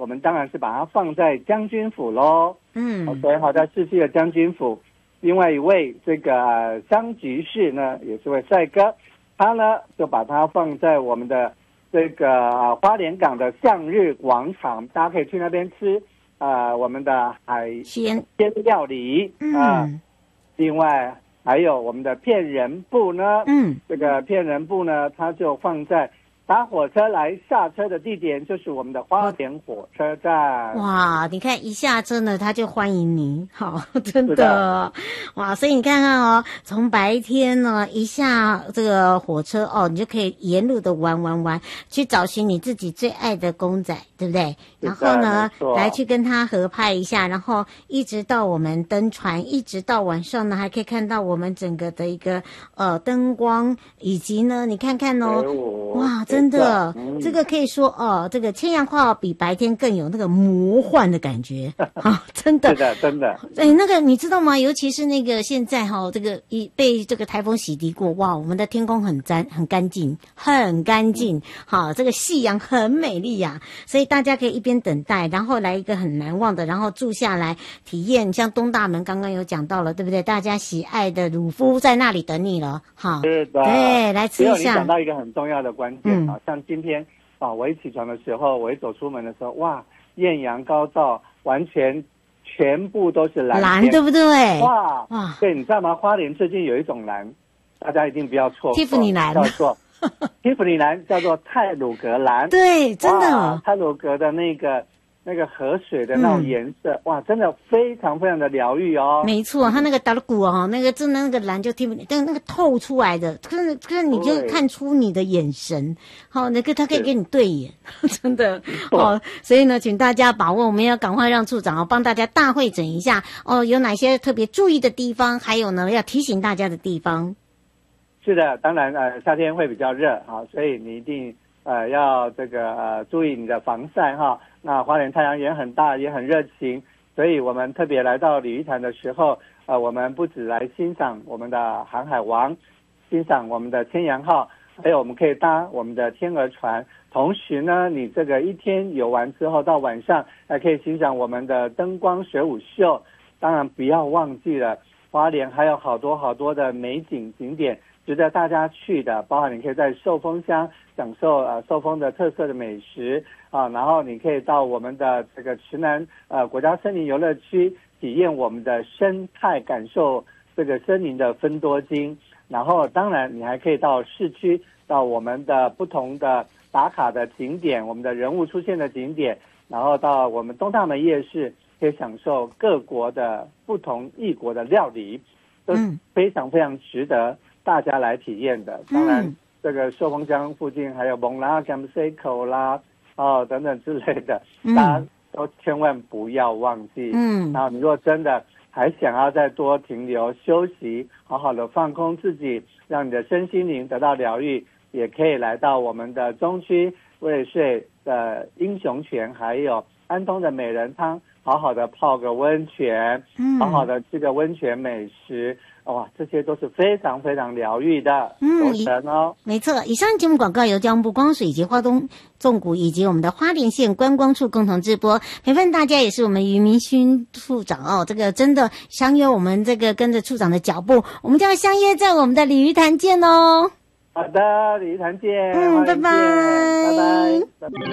我们当然是把它放在将军府咯。OK， 好，在市区的将军府。另外一位这个香吉士呢，也是位帅哥，他呢就把它放在我们的这个花莲港的向日广场，大家可以去那边吃我们的海鲜料理另外还有我们的骗人部呢，这个骗人部呢，它就放在搭火车来下车的地点就是我们的花莲火车站。 哇，你看一下车呢，他就欢迎你，好，真的，哇！所以你看看哦，从白天呢一下这个火车哦，你就可以沿路的玩，去找寻你自己最爱的公仔，对不对？然后呢，来去跟他合拍一下，然后一直到我们登船，一直到晚上呢，还可以看到我们整个的一个灯光，以及呢，你看看哦，哇！真的，这个可以说这个千阳花比白天更有那个魔幻的感觉啊！真的， 真的。 那个你知道吗？尤其是那个现在这个被这个台风洗涤过，哇，我们的天空很干净，很干净。好，这个夕阳很美丽呀，所以大家可以一边等待，然后来一个很难忘的，然后住下来体验。像东大门刚刚有讲到了，对不对？大家喜爱的鲁夫在那里等你了，好， 是的， 对，来吃一下。 你讲到一个很重要的关键。像今天我一起床的时候，我一走出门的时候，哇，艳阳高照，全部都是蓝， 对不对？ 哇，对，你知道吗？花莲最近有一种蓝，大家一定不要错过， 蒂芙尼蓝叫做蒂芙尼蓝，叫做太鲁阁蓝。 对，真的， 太鲁阁的那个河水的那种颜色，哇，真的非常非常的疗愈哦。 没错，它那个达鲁古那个真的那个蓝就听不，但那个透出来的，可是你就看出你的眼神，那个他可以跟你对眼，真的所以呢，请大家把握，我们要赶快让处长帮大家大会诊一下有哪些特别注意的地方，还有呢要提醒大家的地方。 是的，当然夏天会比较热所以你一定要这个注意你的防晒那花莲太阳也很大，也很热情，所以我们特别来到鲤鱼潭的时候，我们不只来欣赏我们的航海王，欣赏我们的千阳号，还有我们可以搭我们的天鹅船。同时呢，你这个一天游完之后，到晚上还可以欣赏我们的灯光水舞秀。当然不要忘记了，花莲还有好多好多的美景景点值得大家去的，包含你可以在寿丰乡享受寿丰的特色的美食然后你可以到我们的这个池南国家森林游乐区体验我们的生态，感受这个森林的芬多精。然后当然你还可以到市区，到我们的不同的打卡的景点，我们的人物出现的景点，然后到我们东大门夜市，可以享受各国的不同异国的料理，都非常非常值得大家来体验的。当然这个寿丰乡附近还有蒙拉、甘西口啦等等之类的，大家都千万不要忘记。然后你如果真的还想要再多停留休息，好好的放空自己，让你的身心灵得到疗愈，也可以来到我们的中区卫税的英雄泉，还有安东的美人汤，好好的泡个温泉，好好的吃个温泉美食，哇，这些都是非常非常疗愈的过程哦。 没错，以上节目广告由交通部光水以及花东纵谷以及我们的花莲县观光处共同直播，陪伴大家也是我们于明勋处长这个真的相约我们这个跟着处长的脚步，我们就要相约在我们的鲤鱼潭见哦。 好的，鲤鱼潭见， 拜拜， 拜拜。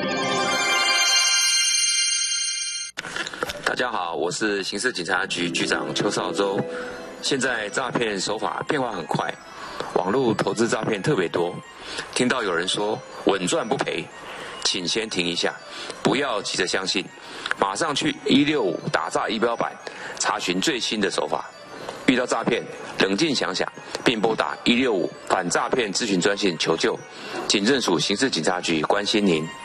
大家好，我是刑事警察局局长邱少洲。现在诈骗手法变化很快，网络投资诈骗特别多。听到有人说稳赚不赔，请先停一下，不要急着相信，马上去165打诈仪表板查询最新的手法。遇到诈骗，冷静想想，并拨打165反诈骗咨询专线求救。警政署刑事警察局关心您。